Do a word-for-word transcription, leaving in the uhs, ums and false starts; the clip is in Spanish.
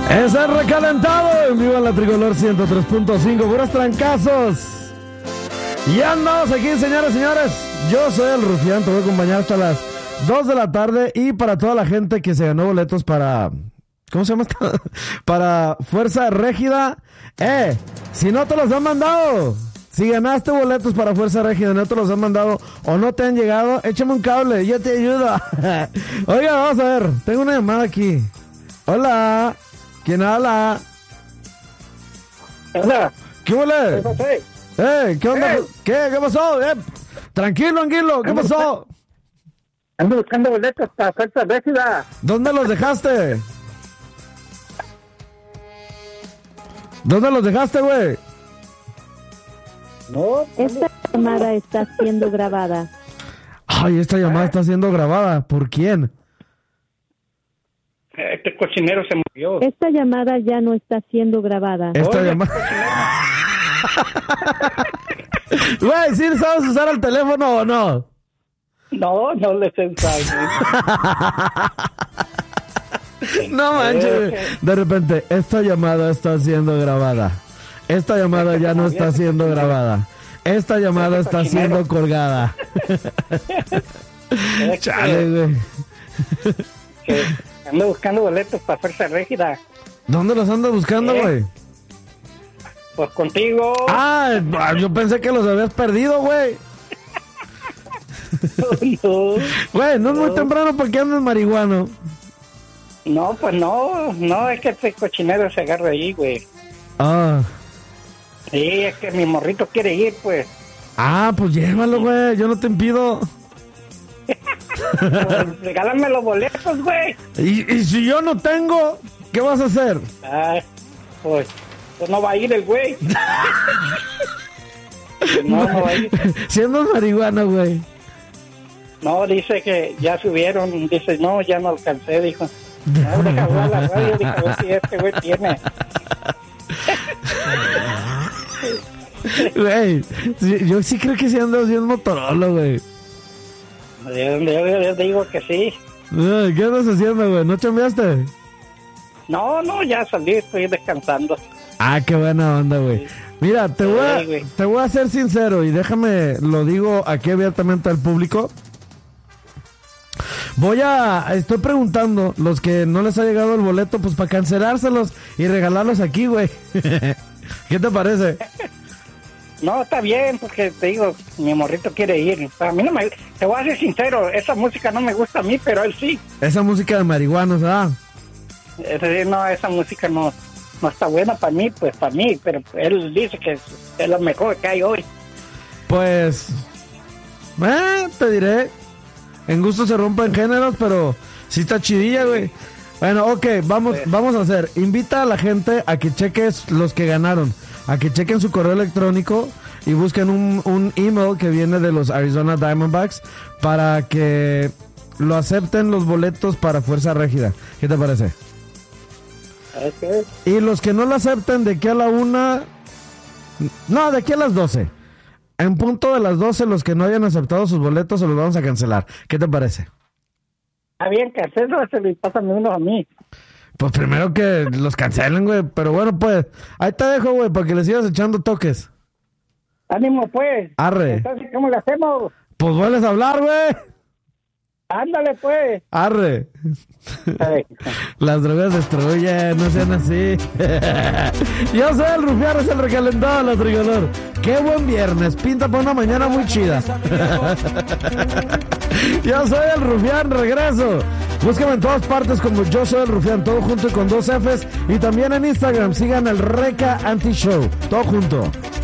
Es el recalentado en vivo en la Tricolor ciento tres punto cinco, puros trancazos. Y andamos aquí, señores, señores. Yo soy el Rufián, te voy a acompañar hasta las dos de la tarde. Y para toda la gente que se ganó boletos para... ¿Cómo se llama esta? Para Fuerza Régida. Eh, si no te los han mandado, si ganaste boletos para Fuerza Régida, no te los han mandado o no te han llegado, échame un cable, yo te ayudo. Oiga, vamos a ver, tengo una llamada aquí. Hola, ¿quién habla? Hola. ¿Qué huele? Eh, ¿qué onda? Eh. ¿Qué? ¿Qué pasó? Eh, tranquilo, tranquilo, ¿qué pasó? Ando buscando boletos para Fuerza Régida. ¿Dónde los dejaste? ¿Dónde los dejaste, güey? No, Esta llamada está siendo grabada. Ay, esta llamada está siendo grabada. ¿Por quién? este cochinero se murió. Esta llamada ya no está siendo grabada. Esta Oye, llamada... Güey, ¿sí sabes usar el teléfono o no? No, no les ensayo. No manches. De repente, esta llamada está siendo grabada. Esta llamada ya no está siendo grabada. Esta llamada está siendo colgada. Chale, güey. Que ando buscando boletos para Fuerza Régida. ¿Dónde los andas buscando, ¿Eh? güey? Pues contigo. Ah, yo pensé que los habías perdido, güey. No, Güey, no es muy temprano para que andes marihuano. no, pues no, no, es que este cochinero se agarra ahí, güey. Ah. Sí, es que mi morrito quiere ir, pues. Ah, pues llévalo, güey. Yo no te impido. Pues regálame los boletos, güey. Y, y si yo no tengo, ¿qué vas a hacer? Ay, pues, pues no va a ir el güey. No, no va a ir. Siendo marihuana, güey. No, dice que ya subieron. Dice, no, ya no alcancé, dijo. No, deja hablar a la radio, dijo, a ver si este güey tiene. Güey, sí, yo sí creo que sí andas bien Motorola, güey. Yo, yo, yo digo que sí. Ay, ¿qué andas haciendo, güey? ¿No chambeaste? No, no, ya salí, estoy descansando. Ah, qué buena onda, güey. Mira, te voy, a, Sí, güey. te voy a ser sincero y déjame, lo digo aquí abiertamente al público. Voy a, estoy preguntando, los que no les ha llegado el boleto, pues para cancelárselos y regalarlos aquí, güey. ¿Qué te parece? No, está bien, porque te digo, mi morrito quiere ir. A mí no me... Te voy a ser sincero, esa música no me gusta a mí, pero a él sí. Esa música de marihuanos, ¿ah? Es decir, no, esa música no, no está buena para mí, pues para mí, pero él dice que es, es lo mejor que hay hoy. Pues, eh, te diré, en gusto se rompen géneros, pero sí está chidilla, güey. Bueno, ok, vamos, vamos a hacer, invita a la gente a que cheques los que ganaron, a que chequen su correo electrónico y busquen un, un email que viene de los Arizona Diamondbacks para que lo acepten los boletos para Fuerza Régida. ¿Qué te parece? Okay. Y los que no lo acepten, de aquí a la una, no, de aquí a las doce. En punto de las doce, los que no hayan aceptado sus boletos se los vamos a cancelar. ¿Qué te parece? Está bien, que hacerlo, se le pasan uno a mí. Pues primero que los cancelen, güey. Pero bueno, pues, ahí te dejo, güey, para que le sigas echando toques. Ánimo, pues. Arre. Entonces, ¿cómo le hacemos? Pues vuelves a hablar, güey. Ándale, pues. Arre. Ay. Las drogas destruyen, no sean así. Yo soy el Rufián, es el recalentado de la Tricolor. Qué buen viernes, pinta para una mañana muy chida. Yo soy el Rufián, regreso. Búscame en todas partes como Yo Soy el Rufián, todo junto y con dos Fs. Y también en Instagram, sigan el Reca Anti Show, todo junto.